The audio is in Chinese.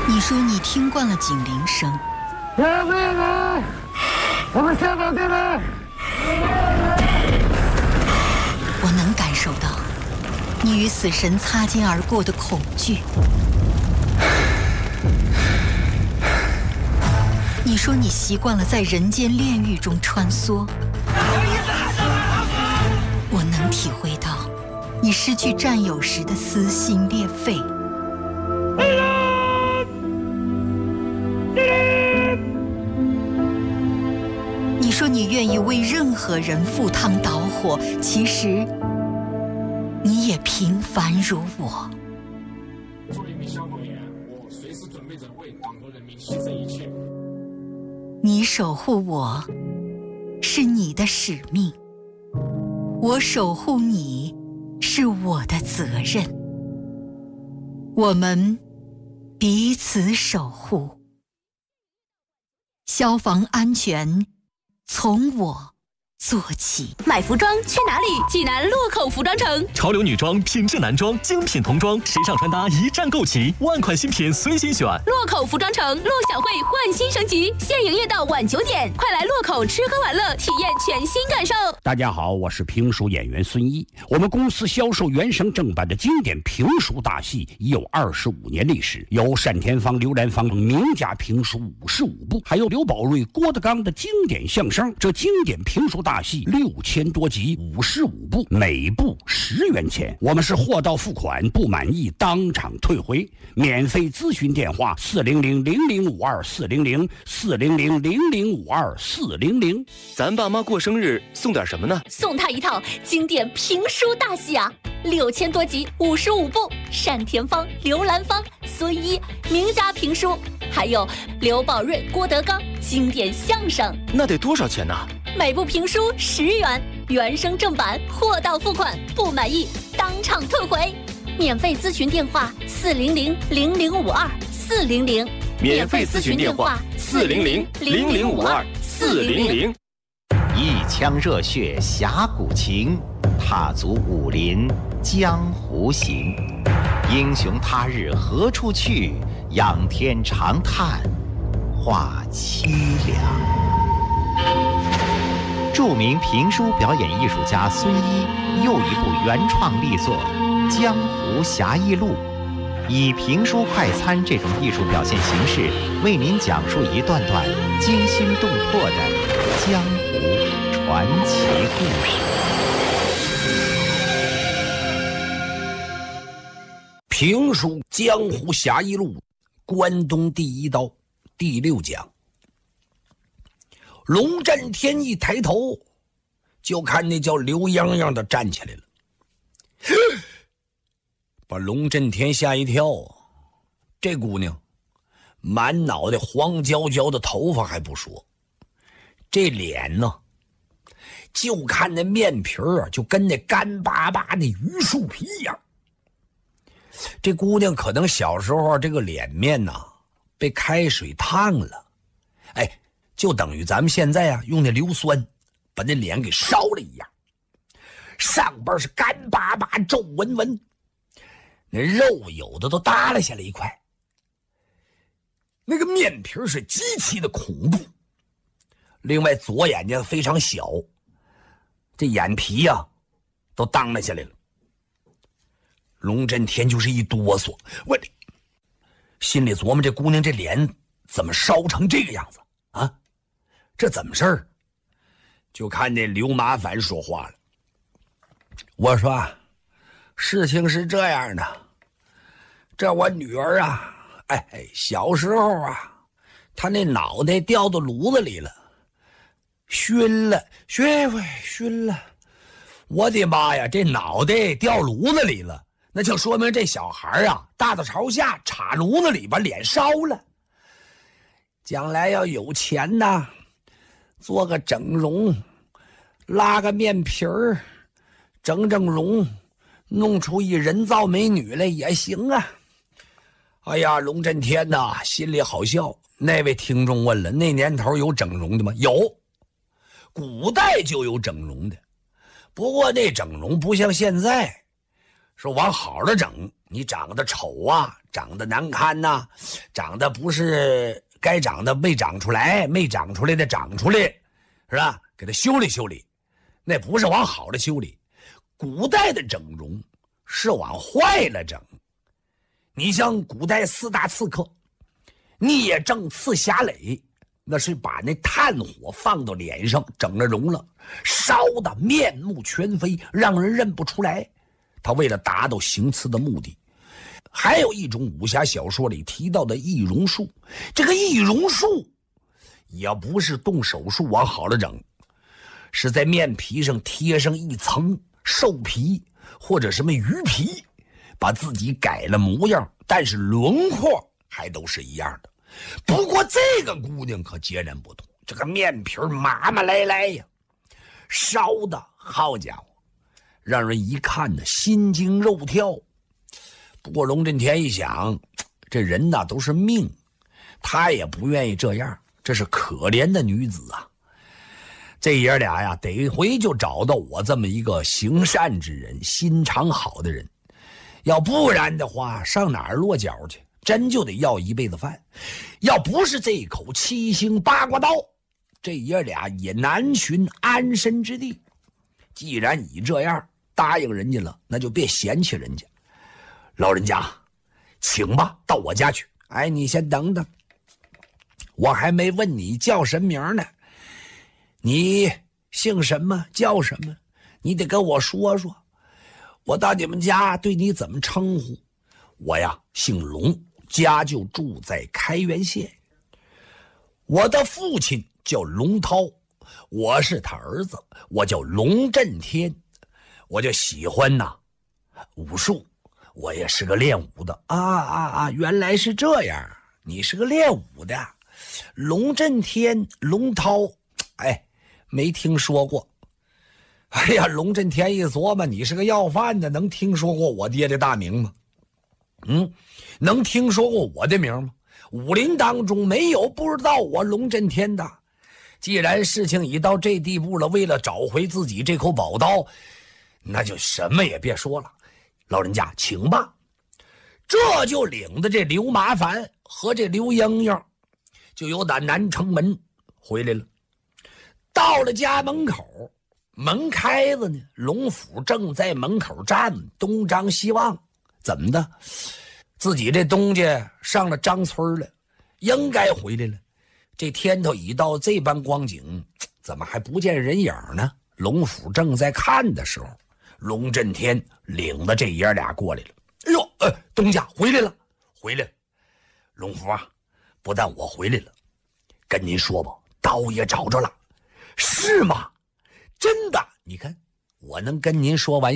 你说你听惯了警铃声， 我们下岗进来。 我能感受到你与死神擦肩而过的恐惧。你说你习惯了在人间炼狱中穿梭，我能体会到你失去战友时的撕心裂肺。你说你愿意为任何人赴汤蹈火，其实你也平凡如我。 作为一名消防员，我随时准备着为党和人民牺牲一切。 你守护我，是你的使命；我守护你，是我的责任。我们彼此守护，消防安全从我做起。 买服装去哪里？济南洛口服装城。 潮流女装、品质男装、精品童装，时尚穿搭一站购齐，万款新品随心选。 洛口服装城，洛小慧焕新升级，现营业到晚9点，快来洛口吃喝玩乐，体验全新感受。 大家好，我是评书演员孙一。我们公司销售原声正版的经典评书大戏已有25年历史，有单田芳、刘兰芳名家评书55部，还有刘宝瑞、郭德纲的经典相声。这经典评书大戏6000多集，55部，每部10元钱。我们是货到付款，不满意当场退回。免费咨询电话400-0052-400，400-0052-400。 咱爸妈过生日送点什么呢？ 送他一套经典评书大戏啊，6000多集，55部，单田芳、刘兰芳、孙一名家评书，还有刘宝瑞、郭德纲经典相声。 那得多少钱呢？ 每部评书10元，原声正版，货到付款，不满意当场退回。免费咨询电话400-0052-400， 免费咨询电话400-0052-400。 一腔热血侠骨情，踏足武林江湖行。英雄他日何处去？仰天长叹话凄凉。著名评书表演艺术家孙一又一部原创力作《江湖侠义录》，以评书快餐这种艺术表现形式，为您讲述一段段惊心动魄的江湖传奇故事。 评书《江湖侠义录》，关东第一刀，第6讲。龙震天一抬头，就看那叫刘泱泱的站起来了，把龙震天吓一跳。这姑娘满脑袋黄焦焦的头发还不说，这脸呢，就看那面皮啊，就跟那干巴巴的榆树皮一样。这姑娘可能小时候这个脸面呐，被开水烫了，就等于咱们现在啊用那硫酸把那脸给烧了一样。上边是干巴巴皱纹纹，那肉有的都耷拉下来一块，那个面皮是极其的恐怖。另外左眼睛非常小，这眼皮啊都耷拉下来了。龙震天就是一哆嗦，我心里琢磨，这姑娘这脸怎么烧成这个样子啊？这怎么事儿？就看那刘麻烦说话了。我说，事情是这样的，这我女儿啊，小时候啊，她那脑袋掉到炉子里了，熏了。我的妈呀，这脑袋掉炉子里了，那就说明这小孩啊，大到朝下插炉子里把脸烧了。将来要有钱呐，做个整容，拉个面皮儿，整容，弄出一人造美女来也行啊。哎呀，龙震天呐，心里好笑。那位听众问了，那年头有整容的吗？有，古代就有整容的，不过那整容不像现在，是往好了整， 你长得丑啊，长得难看呐，长得不是该长的没长出来，没长出来的长出来，是吧？给他修理修理，那不是往好了修理。古代的整容是往坏了整。你像古代4大刺客，聂政、刺夏磊，那是把那炭火放到脸上，整了容了，烧得面目全非，让人认不出来。他为了达到行刺的目的。还有一种武侠小说里提到的易容术，这个易容术也不是动手术往好了整，是在面皮上贴上一层兽皮或者什么鱼皮，把自己改了模样，但是轮廓还都是一样的。不过这个姑娘可截然不同，这个面皮麻麻赖赖呀，烧的好家伙，让人一看呢心惊肉跳。不过龙震天一想，这人呐都是命，他也不愿意这样，这是可怜的女子啊。这爷俩呀，得回就找到我这么一个行善之人，心肠好的人，要不然的话上哪儿落脚去，真就得要一辈子饭。要不是这口7星八卦刀，这爷俩也难寻安身之地。既然你这样答应人家了，那就别嫌弃人家。老人家，请吧，到我家去。哎，你先等等，我还没问你叫什么名呢。你姓什么叫什么，你得跟我说说，我到你们家对你怎么称呼。我呀姓龙，家就住在开原县。我的父亲叫龙涛，我是他儿子，我叫龙震天。我就喜欢武术，我也是个练武的。原来是这样，你是个练武的。龙震天，龙涛，哎，没听说过。哎呀，龙震天一琢磨，你是个要饭的，能听说过我爹的大名吗？能听说过我的名吗？武林当中没有不知道我龙震天的。既然事情已到这地步了，为了找回自己这口宝刀，那就什么也别说了。老人家请吧。这就领着这刘麻烦和这刘英英就由打南城门回来了。到了家门口，门开着呢，龙府正在门口站，东张西望。怎么的？自己这东家上了张村了，应该回来了。这天头已到这般光景，怎么还不见人影呢？龙府正在看的时候，龙震天领着这爷俩过来了。哎呦，东家回来了，回来了。龙府啊，不但我回来了，跟您说吧，刀也找着了。是吗？真的？你看，我能跟您说完